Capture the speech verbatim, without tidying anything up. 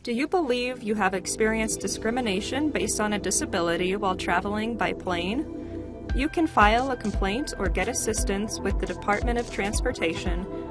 Do you believe you have experienced discrimination based on a disability while traveling by plane? You can file a complaint or get assistance with the Department of Transportation